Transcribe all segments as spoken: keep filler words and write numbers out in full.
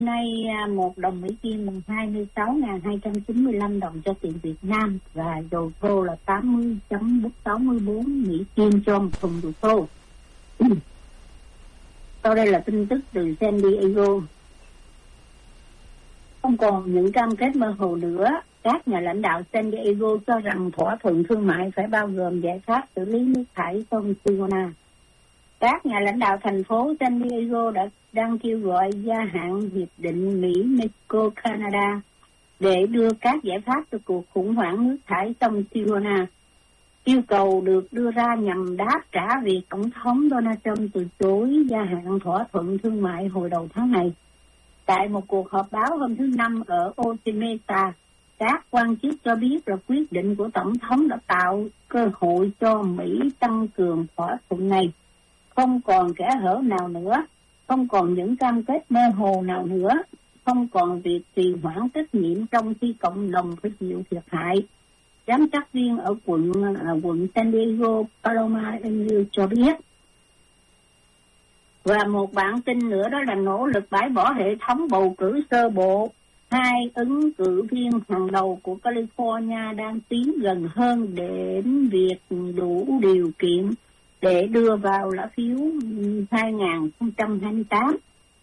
Nay một đồng Mỹ Kim bằng hai mươi sáu nghìn hai trăm chín mươi lăm đồng cho tiền Việt Nam và dầu thô là tám mươi chấm sáu mươi bốn Mỹ Kim cho một thùng dầu thô. Sau đây là tin tức từ San Diego. Không còn những cam kết mơ hồ nữa, các nhà lãnh đạo San Diego cho rằng thỏa thuận thương mại phải bao gồm giải pháp xử lý nước thải sông Tijuana. Các nhà lãnh đạo thành phố San Diego đã đang kêu gọi gia hạn hiệp định Mỹ-Mexico-Canada để đưa các giải pháp cho cuộc khủng hoảng nước thải sông Tijuana. Yêu cầu được đưa ra nhằm đáp trả việc Tổng thống Donald Trump từ chối gia hạn thỏa thuận thương mại hồi đầu tháng này. Tại một cuộc họp báo hôm thứ Năm ở Otimesa, các quan chức cho biết là quyết định của Tổng thống đã tạo cơ hội cho Mỹ tăng cường thỏa thuận này. Không còn kẽ hở nào nữa, không còn những cam kết mơ hồ nào nữa, không còn việc trì hoãn trách nhiệm trong khi cộng đồng phải chịu thiệt hại. Giám sát viên ở quận à, quận San Diego, Paloma Andrew cho biết. Và một bản tin nữa đó là nỗ lực bãi bỏ hệ thống bầu cử sơ bộ. Hai ứng cử viên hàng đầu của California đang tiến gần hơn đến việc đủ điều kiện để đưa vào lá phiếu hai không hai tám.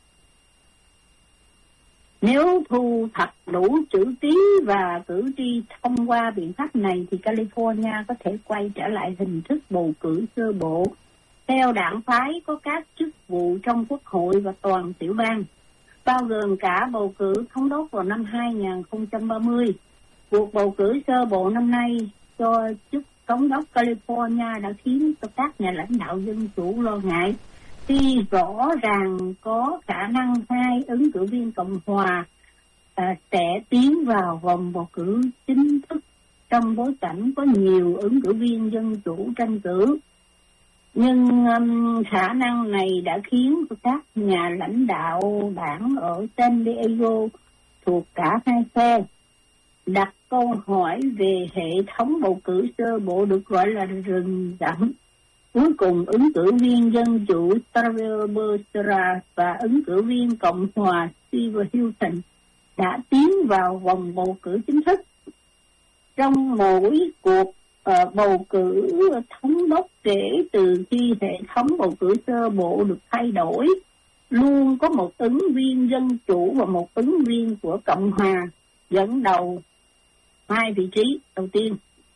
Nếu thu thập đủ chữ ký và cử tri thông qua biện pháp này thì California có thể quay trở lại hình thức bầu cử sơ bộ theo đảng phái có các chức vụ trong Quốc hội và toàn tiểu bang, bao gồm cả bầu cử thống đốc vào năm hai không ba mươi. Cuộc bầu cử sơ bộ năm nay cho chức thống đốc California đã khiến cho các nhà lãnh đạo dân chủ lo ngại, khi rõ ràng có khả năng hai ứng cử viên Cộng hòa à, sẽ tiến vào vòng bầu cử chính thức trong bối cảnh có nhiều ứng cử viên dân chủ tranh cử. Nhưng um, khả năng này đã khiến các nhà lãnh đạo đảng ở San Diego thuộc cả hai phe đặt câu hỏi về hệ thống bầu cử sơ bộ được gọi là rừng rậm. Cuối cùng, ứng cử viên dân chủ Travis Bersera và ứng cử viên Cộng hòa Steve Hilton đã tiến vào vòng bầu cử chính thức. Trong mỗi cuộc uh, bầu cử thống đốc kể từ khi hệ thống bầu cử sơ bộ được thay đổi, luôn có một ứng viên dân chủ và một ứng viên của Cộng hòa dẫn đầu hai vị trí đầu tiên.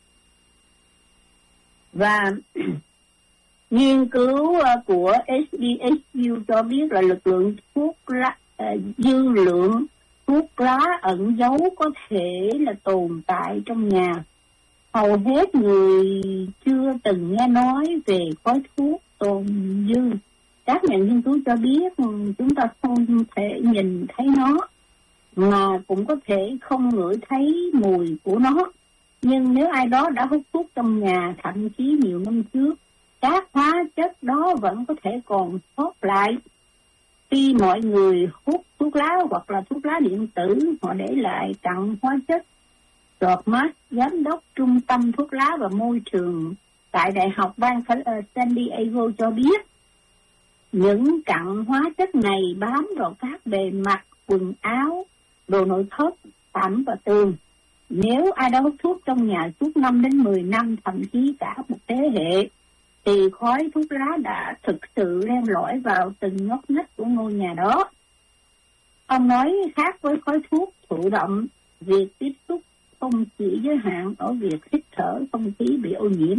Và nghiên cứu của ét bê ét u cho biết là lực lượng thuốc lá, uh, dư lượng thuốc lá ẩn giấu có thể là tồn tại trong nhà. Hầu hết người chưa từng nghe nói về khói thuốc tồn dư. Các nhà nghiên cứu cho biết chúng ta không thể nhìn thấy nó, mà cũng có thể không ngửi thấy mùi của nó. Nhưng nếu ai đó đã hút thuốc trong nhà, thậm chí nhiều năm trước, các hóa chất đó vẫn có thể còn sót lại. Khi mọi người hút thuốc lá hoặc là thuốc lá điện tử, họ để lại cặn hóa chất. George Marsh, giám đốc trung tâm thuốc lá và môi trường tại Đại học bang San Diego cho biết, những cặn hóa chất này bám vào các bề mặt, quần áo, đồ nội thất, thảm và tường. Nếu ai đó hút thuốc trong nhà suốt năm đến mười năm, thậm chí cả một thế hệ, thì khói thuốc lá đã thực sự len lỏi vào từng ngóc ngách của ngôi nhà đó. Ông nói khác với khói thuốc thụ động, việc tiếp xúc không chỉ giới hạn ở việc hít thở không khí bị ô nhiễm.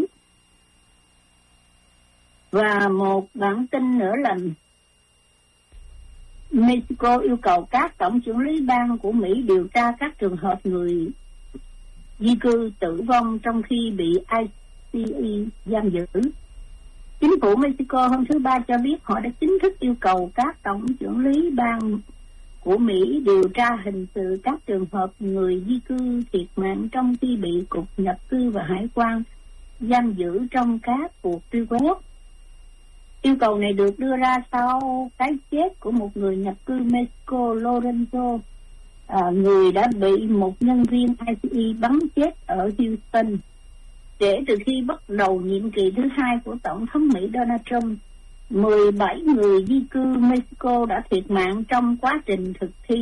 Và một bản tin nữa là Mexico yêu cầu các tổng trưởng lý bang của Mỹ điều tra các trường hợp người di cư tử vong trong khi bị i xê e giam giữ. Chính phủ Mexico hôm thứ Ba cho biết họ đã chính thức yêu cầu các tổng trưởng lý bang của Mỹ điều tra hình sự các trường hợp người di cư thiệt mạng trong khi bị Cục Nhập cư và Hải quan giam giữ trong các cuộc truy quét. Yêu cầu này được đưa ra sau cái chết của một người nhập cư Mexico, Lorenzo, à, người đã bị một nhân viên i xê e bắn chết ở Houston. Kể từ khi bắt đầu nhiệm kỳ thứ hai của Tổng thống Mỹ Donald Trump, mười bảy người di cư Mexico đã thiệt mạng trong quá trình thực thi